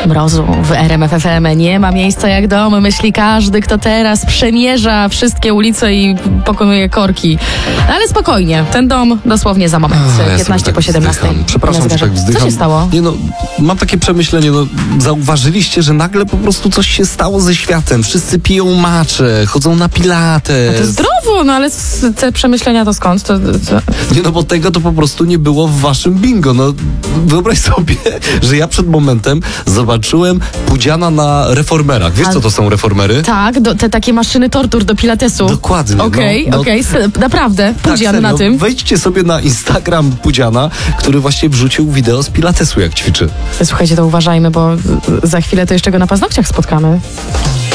Mrozu w RMF FM nie ma miejsca jak dom, myśli każdy, kto teraz przemierza wszystkie ulice i pokonuje korki. Ale spokojnie, ten dom dosłownie za moment, 15 po 17. Przepraszam, że tak wzdycham. Co się stało? Nie no, mam takie przemyślenie, zauważyliście, że nagle po prostu coś się stało ze światem. Wszyscy piją matche, chodzą na pilates. To zdrowo, ale te przemyślenia to skąd? Nie no, bo tego to po prostu nie było w waszym bingo. No, wyobraź sobie, że ja przed momentem zobaczyłem Pudziana na reformerach. Wiesz, co to są reformery? Tak, te takie maszyny tortur do pilatesu. Dokładnie. Okej. Naprawdę, Pudzian tak, na tym. Wejdźcie sobie na Instagram Pudziana, który właśnie wrzucił wideo z pilatesu, jak ćwiczy. Słuchajcie, to uważajmy, bo za chwilę to jeszcze go na paznokciach spotkamy.